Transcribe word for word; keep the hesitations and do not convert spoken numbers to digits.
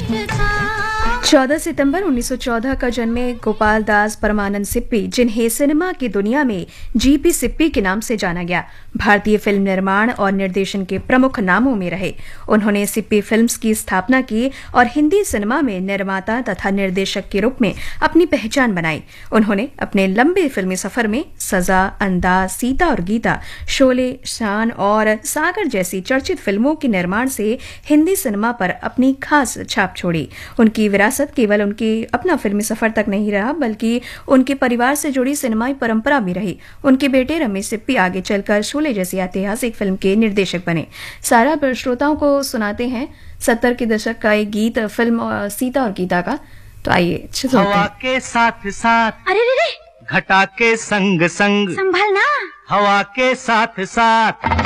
चौदह सितंबर उन्नीस सौ चौदह का जन्मे गोपाल दास परमानंद सिप्पी, जिन्हें सिनेमा की दुनिया में जीपी सिप्पी के नाम से जाना गया, भारतीय फिल्म निर्माण और निर्देशन के प्रमुख नामों में रहे। उन्होंने सिप्पी फिल्म्स की स्थापना की और हिंदी सिनेमा में निर्माता तथा निर्देशक के रूप में अपनी पहचान बनाई। उन्होंने अपने लंबे फिल्मी सफर में सजा, अंदाज, सीता और गीता, शोले, शान और सागर जैसी चर्चित फिल्मों के निर्माण से हिंदी सिनेमा पर अपनी खास छाप छोड़ी। उनकी विरासत केवल उनके अपना फिल्मी सफर तक नहीं रहा, बल्कि उनके परिवार से जुड़ी सिनेमाई परंपरा भी रही। उनके बेटे रमेश सिप्पी आगे चलकर शोले जैसी ऐतिहासिक फिल्म के निर्देशक बने। सारा श्रोताओं को सुनाते हैं सत्तर के दशक का एक गीत फिल्म सीता और गीता का। तो आइए हवा के साथ साथ, अरे रे रे, घटा के संग संग, संभल ना, हवा के साथ साथ